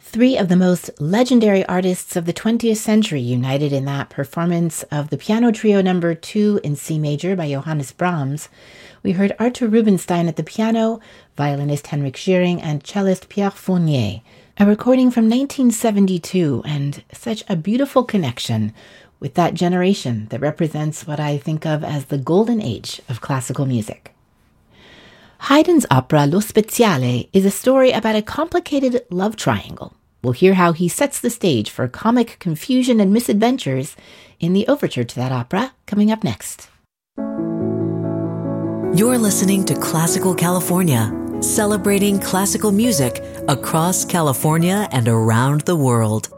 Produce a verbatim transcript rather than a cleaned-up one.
Three of the most legendary artists of the twentieth century united in that performance of the Piano Trio number two in C major by Johannes Brahms. We heard Arthur Rubinstein at the piano, violinist Henrik Schering, and cellist Pierre Fournier. A recording from nineteen seventy-two, and such a beautiful connection with that generation that represents what I think of as the golden age of classical music. Haydn's opera Lo Speziale is a story about a complicated love triangle. We'll hear how he sets the stage for comic confusion and misadventures in the overture to that opera, coming up next. You're listening to Classical California, celebrating classical music across California and around the world.